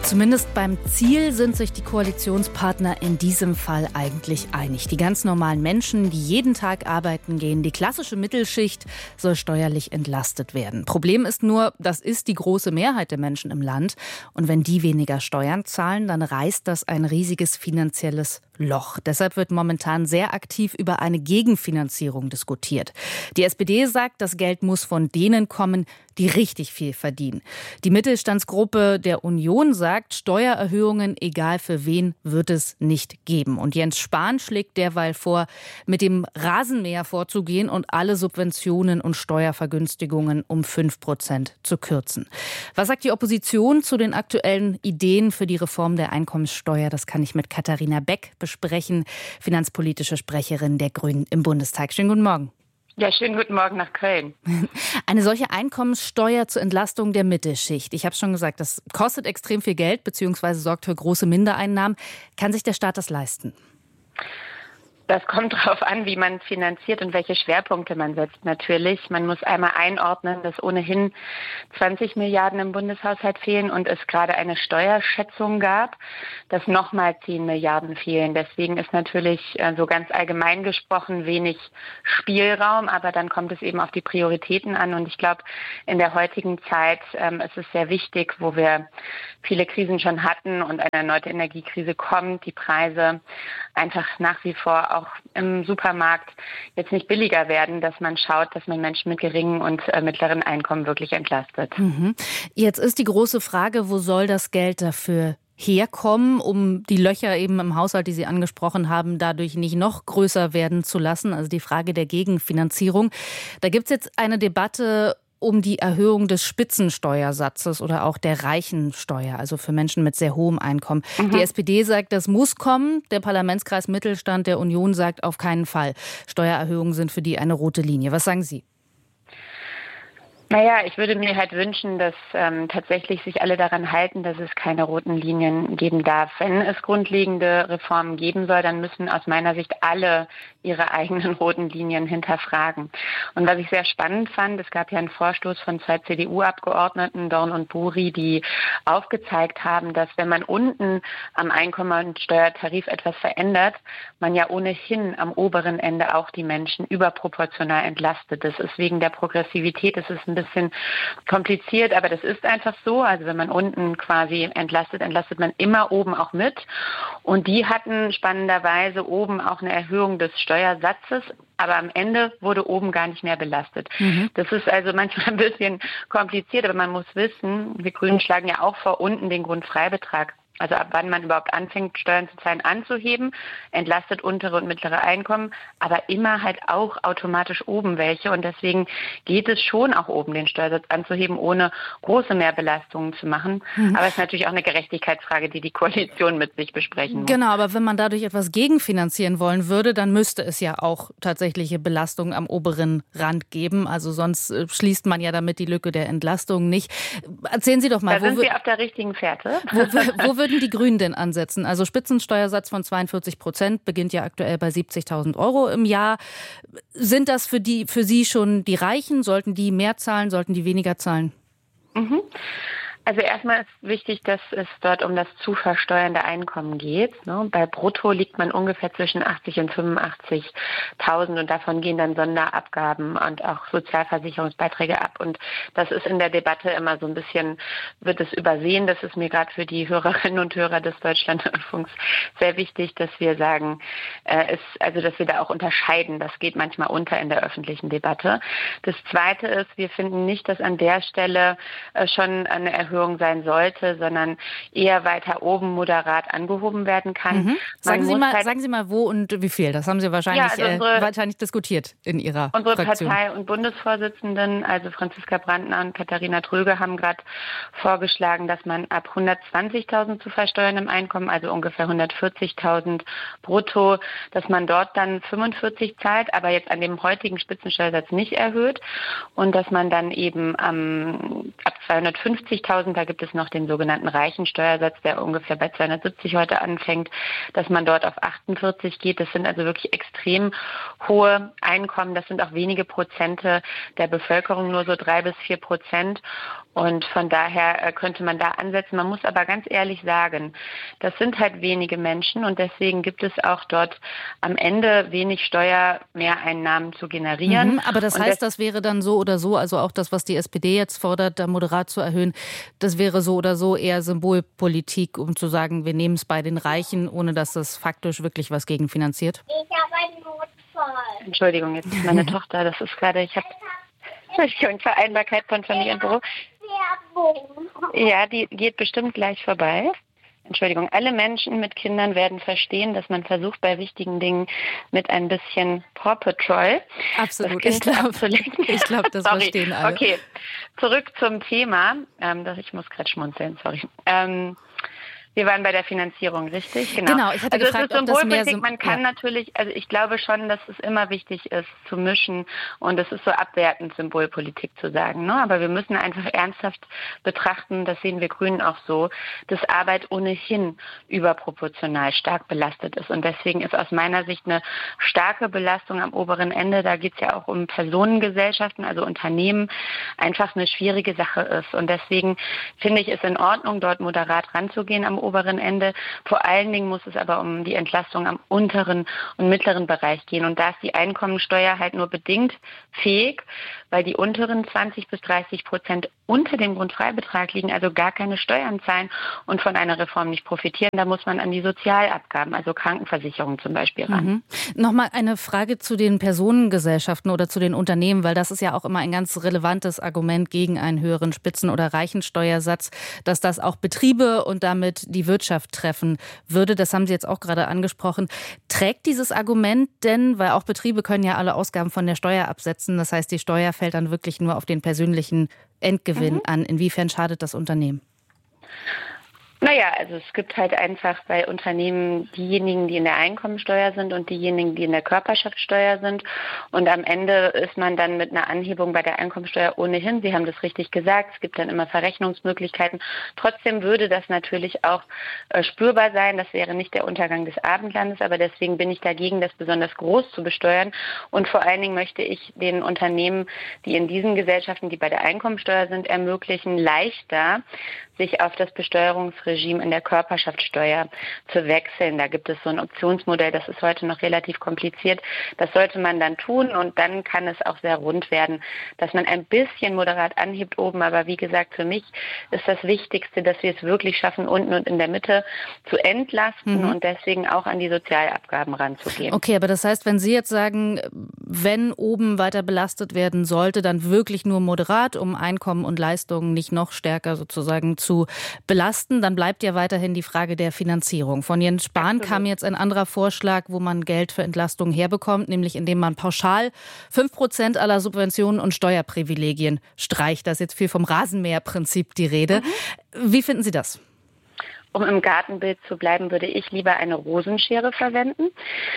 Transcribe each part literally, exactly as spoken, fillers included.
Zumindest beim Ziel sind sich die Koalitionspartner in diesem Fall eigentlich einig. Die ganz normalen Menschen, die jeden Tag arbeiten gehen, die klassische Mittelschicht soll steuerlich entlastet werden. Problem ist nur, das ist die große Mehrheit der Menschen im Land. Und wenn die weniger Steuern zahlen, dann reißt das ein riesiges finanzielles Loch. Deshalb wird momentan sehr aktiv über eine Gegenfinanzierung diskutiert. Die S P D sagt, das Geld muss von denen kommen, die richtig viel verdienen. Die Mittelstandsgruppe der Union sagt, Steuererhöhungen, egal für wen, wird es nicht geben. Und Jens Spahn schlägt derweil vor, mit dem Rasenmäher vorzugehen und alle Subventionen und Steuervergünstigungen um fünf Prozent zu kürzen. Was sagt die Opposition zu den aktuellen Ideen für die Reform der Einkommenssteuer? Das kann ich mit Katharina Beck besprechen, finanzpolitische Sprecherin der Grünen im Bundestag. Schönen guten Morgen. Ja, schönen guten Morgen nach Köln. Eine solche Einkommenssteuer zur Entlastung der Mittelschicht. Ich habe schon gesagt, das kostet extrem viel Geld bzw. sorgt für große Mindereinnahmen. Kann sich der Staat das leisten? Das kommt darauf an, wie man finanziert und welche Schwerpunkte man setzt natürlich. Man muss einmal einordnen, dass ohnehin zwanzig Milliarden im Bundeshaushalt fehlen und es gerade eine Steuerschätzung gab, dass nochmal zehn Milliarden fehlen. Deswegen ist natürlich so ganz allgemein gesprochen wenig Spielraum, aber dann kommt es eben auf die Prioritäten an. Und ich glaube, in der heutigen Zeit ähm, ist es sehr wichtig, wo wir viele Krisen schon hatten und eine erneute Energiekrise kommt, die Preise einfach nach wie vor auch im Supermarkt jetzt nicht billiger werden, dass man schaut, dass man Menschen mit geringen und äh, mittleren Einkommen wirklich entlastet. Mhm. Jetzt ist die große Frage, wo soll das Geld dafür herkommen, um die Löcher eben im Haushalt, die Sie angesprochen haben, dadurch nicht noch größer werden zu lassen? Also die Frage der Gegenfinanzierung. Da gibt es jetzt eine Debatte um die Erhöhung des Spitzensteuersatzes oder auch der Reichensteuer, also für Menschen mit sehr hohem Einkommen. Mhm. Die S P D sagt, das muss kommen. Der Parlamentskreis Mittelstand der Union sagt, auf keinen Fall. Steuererhöhungen sind für die eine rote Linie. Was sagen Sie? Naja, ich würde mir halt wünschen, dass ähm, tatsächlich sich alle daran halten, dass es keine roten Linien geben darf. Wenn es grundlegende Reformen geben soll, dann müssen aus meiner Sicht alle ihre eigenen roten Linien hinterfragen. Und was ich sehr spannend fand, es gab ja einen Vorstoß von zwei C D U-Abgeordneten, Dorn und Buri, die aufgezeigt haben, dass wenn man unten am Einkommensteuertarif etwas verändert, man ja ohnehin am oberen Ende auch die Menschen überproportional entlastet. Das ist wegen der Progressivität, das ist ein bisschen kompliziert, aber das ist einfach so. Also wenn man unten quasi entlastet, entlastet man immer oben auch mit. Und die hatten spannenderweise oben auch eine Erhöhung des Steuersatzes, aber am Ende wurde oben gar nicht mehr belastet. Mhm. Das ist also manchmal ein bisschen kompliziert, aber man muss wissen, wir Grünen schlagen ja auch vor, unten den Grundfreibetrag, also ab wann man überhaupt anfängt, Steuern zu zahlen, anzuheben, entlastet untere und mittlere Einkommen, aber immer halt auch automatisch oben welche. Und deswegen geht es schon auch oben, den Steuersatz anzuheben, ohne große Mehrbelastungen zu machen. Mhm. Aber es ist natürlich auch eine Gerechtigkeitsfrage, die die Koalition mit sich besprechen muss. Genau, aber wenn man dadurch etwas gegenfinanzieren wollen würde, dann müsste es ja auch tatsächliche Belastungen am oberen Rand geben. Also sonst schließt man ja damit die Lücke der Entlastung nicht. Erzählen Sie doch mal. Da sind Sie auf der richtigen Fährte. Wo, wo würden die Grünen denn ansetzen? Also Spitzensteuersatz von zweiundvierzig Prozent beginnt ja aktuell bei siebzigtausend Euro im Jahr. Sind das für die, für Sie schon die Reichen? Sollten die mehr zahlen? Sollten die weniger zahlen? Mhm. Also erstmal ist wichtig, dass es dort um das zu versteuernde Einkommen geht. Ne? Bei Brutto liegt man ungefähr zwischen achtzig und fünfundachtzigtausend und davon gehen dann Sonderabgaben und auch Sozialversicherungsbeiträge ab. Und das ist in der Debatte immer so ein bisschen, wird es übersehen. Das ist mir gerade für die Hörerinnen und Hörer des Deutschlandfunks sehr wichtig, dass wir sagen, äh, ist, also dass wir da auch unterscheiden. Das geht manchmal unter in der öffentlichen Debatte. Das Zweite ist, wir finden nicht, dass an der Stelle äh, schon eine Erhöhung sein sollte, sondern eher weiter oben moderat angehoben werden kann. Mhm. Sagen Sie mal, halt sagen Sie mal, wo und wie viel? Das haben Sie wahrscheinlich, ja, also unsere, äh, wahrscheinlich diskutiert in Ihrer unsere Fraktion. Partei- und Bundesvorsitzenden, also Franziska Brandner und Katharina Tröge, haben gerade vorgeschlagen, dass man ab hundertzwanzigtausend zu versteuerndem Einkommen, also ungefähr hundertvierzigtausend brutto, dass man dort dann fünfundvierzig zahlt, aber jetzt an dem heutigen Spitzensteuersatz nicht erhöht und dass man dann eben ähm, ab zweihundertfünfzigtausend, da gibt es noch den sogenannten Reichensteuersatz, der ungefähr bei zweihundertsiebzig heute anfängt, dass man dort auf achtundvierzig geht. Das sind also wirklich extrem hohe Einkommen. Das sind auch wenige Prozente der Bevölkerung, nur so drei bis vier Prozent. Und von daher könnte man da ansetzen. Man muss aber ganz ehrlich sagen, das sind halt wenige Menschen und deswegen gibt es auch dort am Ende wenig Steuermehreinnahmen zu generieren. Mhm, aber das und heißt, das, das wäre dann so oder so, also auch das, was die S P D jetzt fordert, da moderat zu erhöhen, das wäre so oder so eher Symbolpolitik, um zu sagen, wir nehmen es bei den Reichen, ohne dass das faktisch wirklich was gegenfinanziert? Ich habe einen Notfall. Entschuldigung, jetzt ist meine Tochter, das ist gerade, ich habe Entschuldigung, Vereinbarkeit von Familie und Beruf. Ja, die geht bestimmt gleich vorbei. Entschuldigung, alle Menschen mit Kindern werden verstehen, dass man versucht, bei wichtigen Dingen mit ein bisschen Paw Patrol. Absolut, ich glaube, ich glaub, das sorry. verstehen alle. Okay, zurück zum Thema. Ähm, ich muss gerade schmunzeln, sorry. Ähm, Wir waren bei der Finanzierung, richtig? Genau. Genau, ich hatte also gefragt, es ist ob das mehr Symbolpolitik. Man kann ja. natürlich, also ich glaube schon, dass es immer wichtig ist, zu mischen und es ist so abwertend, Symbolpolitik zu sagen. Ne? Aber wir müssen einfach ernsthaft betrachten, das sehen wir Grünen auch so, dass Arbeit ohnehin überproportional stark belastet ist. Und deswegen ist aus meiner Sicht eine starke Belastung am oberen Ende, da geht es ja auch um Personengesellschaften, also Unternehmen, einfach eine schwierige Sache ist. Und deswegen finde ich es in Ordnung, dort moderat ranzugehen am oberen Ende. Vor allen Dingen muss es aber um die Entlastung am unteren und mittleren Bereich gehen. Und da ist die Einkommensteuer halt nur bedingt fähig, weil die unteren zwanzig bis dreißig Prozent unter dem Grundfreibetrag liegen, also gar keine Steuern zahlen und von einer Reform nicht profitieren. Da muss man an die Sozialabgaben, also Krankenversicherung zum Beispiel ran. Mhm. Nochmal eine Frage zu den Personengesellschaften oder zu den Unternehmen, weil das ist ja auch immer ein ganz relevantes Argument gegen einen höheren Spitzen- oder Reichensteuersatz, dass das auch Betriebe und damit die Wirtschaft treffen würde. Das haben Sie jetzt auch gerade angesprochen. Trägt dieses Argument denn, weil auch Betriebe können ja alle Ausgaben von der Steuer absetzen, das heißt, die Steuer fällt dann wirklich nur auf den persönlichen Endgewinn mhm. an. Inwiefern schadet das Unternehmen? Naja, also es gibt halt einfach bei Unternehmen diejenigen, die in der Einkommensteuer sind und diejenigen, die in der Körperschaftssteuer sind. Und am Ende ist man dann mit einer Anhebung bei der Einkommensteuer ohnehin. Sie haben das richtig gesagt, es gibt dann immer Verrechnungsmöglichkeiten. Trotzdem würde das natürlich auch äh, spürbar sein. Das wäre nicht der Untergang des Abendlandes, aber deswegen bin ich dagegen, das besonders groß zu besteuern. Und vor allen Dingen möchte ich den Unternehmen, die in diesen Gesellschaften, die bei der Einkommensteuer sind, ermöglichen, leichter sich auf das Besteuerungsregime in der Körperschaftssteuer zu wechseln. Da gibt es so ein Optionsmodell, das ist heute noch relativ kompliziert. Das sollte man dann tun und dann kann es auch sehr rund werden, dass man ein bisschen moderat anhebt oben. Aber wie gesagt, für mich ist das Wichtigste, dass wir es wirklich schaffen, unten und in der Mitte zu entlasten mhm. und deswegen auch an die Sozialabgaben ranzugehen. Okay, aber das heißt, wenn Sie jetzt sagen, wenn oben weiter belastet werden sollte, dann wirklich nur moderat, um Einkommen und Leistungen nicht noch stärker sozusagen zu zu belasten, dann bleibt ja weiterhin die Frage der Finanzierung. Von Jens Spahn Absolut. kam jetzt ein anderer Vorschlag, wo man Geld für Entlastung herbekommt, nämlich indem man pauschal fünf Prozent aller Subventionen und Steuerprivilegien streicht. Da ist jetzt viel vom Rasenmäherprinzip die Rede. Mhm. Wie finden Sie das? Um im Gartenbild zu bleiben, würde ich lieber eine Rosenschere verwenden.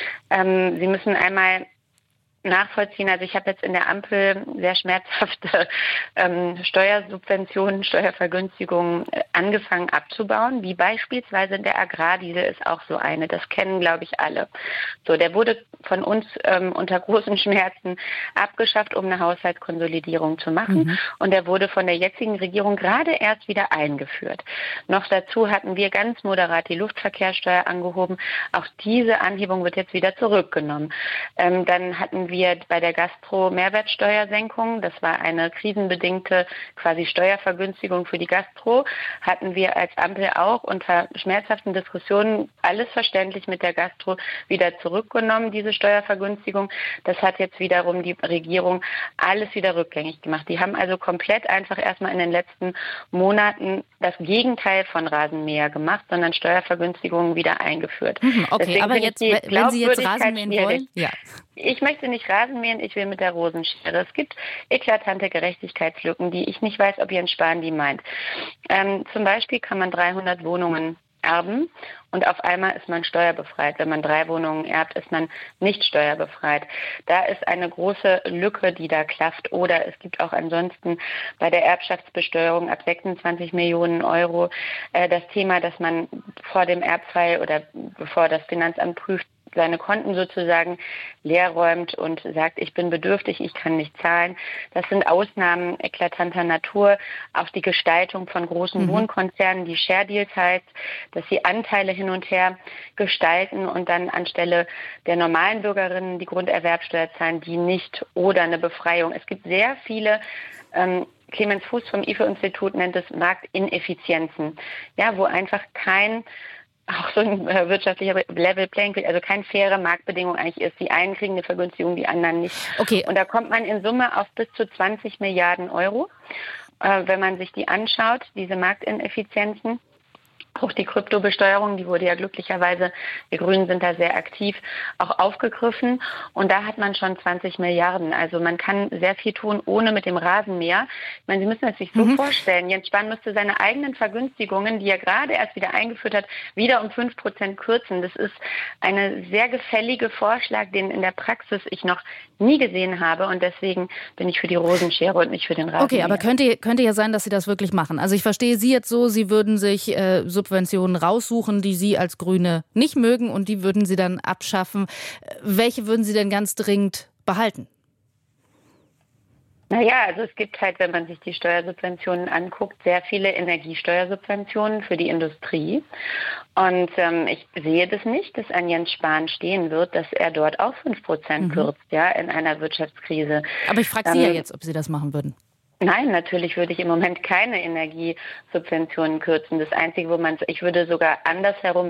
Ähm, Sie müssen einmal nachvollziehen. Also ich habe jetzt in der Ampel sehr schmerzhafte ähm, Steuersubventionen, Steuervergünstigungen äh, angefangen abzubauen, wie beispielsweise der Agrardiesel ist auch so eine. Das kennen, glaube ich, alle. So, der wurde von uns ähm, unter großen Schmerzen abgeschafft, um eine Haushaltskonsolidierung zu machen. Mhm. Und der wurde von der jetzigen Regierung gerade erst wieder eingeführt. Noch dazu hatten wir ganz moderat die Luftverkehrssteuer angehoben. Auch diese Anhebung wird jetzt wieder zurückgenommen. Ähm, dann hatten wir bei der Gastro Mehrwertsteuersenkung, das war eine krisenbedingte quasi Steuervergünstigung für die Gastro, hatten wir als Ampel auch unter schmerzhaften Diskussionen alles verständlich mit der Gastro wieder zurückgenommen, diese Steuervergünstigung. Das hat jetzt wiederum die Regierung alles wieder rückgängig gemacht. Die haben also komplett einfach erstmal in den letzten Monaten das Gegenteil von Rasenmäher gemacht, sondern Steuervergünstigungen wieder eingeführt. Mhm, okay, Deswegen aber jetzt, wenn Sie jetzt Rasenmähen wollen? Ja. Ich möchte nicht Rasenmähen, ich will mit der Rosenschere. Es gibt eklatante Gerechtigkeitslücken, die ich nicht weiß, ob Jens Spahn die meint. Ähm, zum Beispiel kann man dreihundert Wohnungen erben und auf einmal ist man steuerbefreit. Wenn man drei Wohnungen erbt, ist man nicht steuerbefreit. Da ist eine große Lücke, die da klafft. Oder es gibt auch ansonsten bei der Erbschaftsbesteuerung ab sechsundzwanzig Millionen Euro äh, das Thema, dass man vor dem Erbfall oder bevor das Finanzamt prüft, seine Konten sozusagen leerräumt und sagt, ich bin bedürftig, ich kann nicht zahlen. Das sind Ausnahmen eklatanter Natur. Auch die Gestaltung von großen mhm. Wohnkonzernen, die Share Deals heißt, dass sie Anteile hin und her gestalten und dann anstelle der normalen Bürgerinnen die Grunderwerbsteuer zahlen, die nicht, oder eine Befreiung. Es gibt sehr viele ähm, Clemens Fuß vom I F O-Institut nennt es Marktineffizienzen, ja, wo einfach kein, auch so ein äh, wirtschaftlicher Level Playing Field, also keine faire Marktbedingung eigentlich ist. Die einen kriegen eine Vergünstigung, die anderen nicht. Okay. Und da kommt man in Summe auf bis zu zwanzig Milliarden Euro, äh, wenn man sich die anschaut, diese Marktineffizienzen. Auch die Kryptobesteuerung, die wurde ja glücklicherweise, wir Grünen sind da sehr aktiv, auch aufgegriffen. Und da hat man schon zwanzig Milliarden. Also man kann sehr viel tun, ohne mit dem Rasenmäher. Ich meine, Sie müssen es sich so mhm. vorstellen. Jens Spahn müsste seine eigenen Vergünstigungen, die er gerade erst wieder eingeführt hat, wieder um fünf Prozent kürzen. Das ist ein sehr gefälliger Vorschlag, den in der Praxis ich noch nie gesehen habe. Und deswegen bin ich für die Rosenschere und nicht für den Rasenmäher. Okay, aber könnte, könnte ja sein, dass Sie das wirklich machen. Also ich verstehe Sie jetzt so, Sie würden sich äh, Subventionen raussuchen, die Sie als Grüne nicht mögen, und die würden Sie dann abschaffen. Welche würden Sie denn ganz dringend behalten? Naja, also es gibt halt, wenn man sich die Steuersubventionen anguckt, sehr viele Energiesteuersubventionen für die Industrie. Und ähm, ich sehe das nicht, dass an Jens Spahn stehen wird, dass er dort auch fünf Prozent mhm. kürzt, ja, in einer Wirtschaftskrise. Aber ich frage Sie ähm, ja jetzt, ob Sie das machen würden. Nein, natürlich würde ich im Moment keine Energiesubventionen kürzen. Das Einzige, wo man, ich würde sogar andersherum